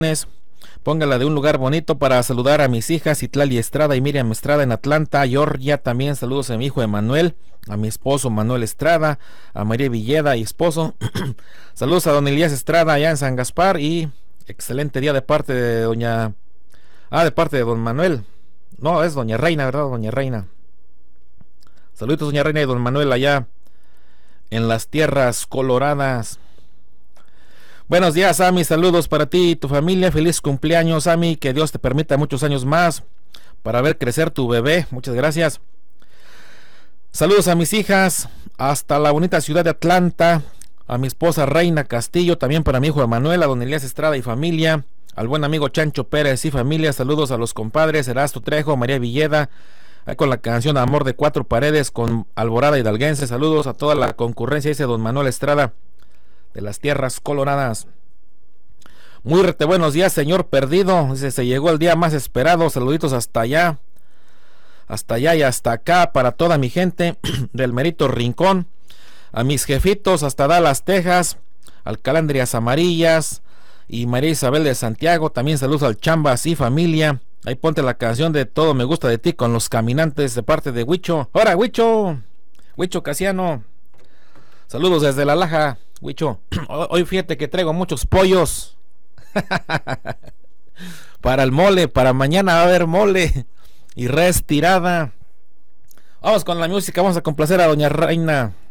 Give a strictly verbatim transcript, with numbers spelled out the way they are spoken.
Póngala de un lugar bonito para saludar a mis hijas Itlali Estrada y Miriam Estrada en Atlanta, Georgia. También saludos a mi hijo Emanuel, a mi esposo Manuel Estrada, a María Villeda y esposo. Saludos a don Elías Estrada allá en San Gaspar y excelente día de parte de doña... Ah, de parte de don Manuel. No, es doña Reina, ¿verdad? Doña Reina. Saludos doña Reina y don Manuel allá en las tierras coloradas. Buenos días, Ami, saludos para ti y tu familia, feliz cumpleaños, Ami, que Dios te permita muchos años más para ver crecer tu bebé, muchas gracias. Saludos a mis hijas, hasta la bonita ciudad de Atlanta, a mi esposa Reina Castillo, también para mi hijo Emanuel, a don Elías Estrada y familia, al buen amigo Chancho Pérez y familia, saludos a los compadres Erasto Trejo, María Villeda, con la canción Amor de Cuatro Paredes con Alborada Hidalguense, saludos a toda la concurrencia, dice don Manuel Estrada, de las tierras coloradas. Muy rete buenos días, señor perdido. Dice, se llegó el día más esperado. Saluditos hasta allá, hasta allá y hasta acá para toda mi gente del Merito Rincón, a mis jefitos hasta Dallas, Texas, al Calandrias Amarillas y María Isabel de Santiago. También saludos al Chambas y familia. Ahí ponte la canción de Todo me gusta de ti con los caminantes de parte de Huicho. ¡Hora, Huicho! Huicho Casiano. Saludos desde La Laja, Huicho. Hoy fíjate que traigo muchos pollos para el mole, para mañana va a haber mole y res tirada. Vamos con la música, vamos a complacer a doña Reina.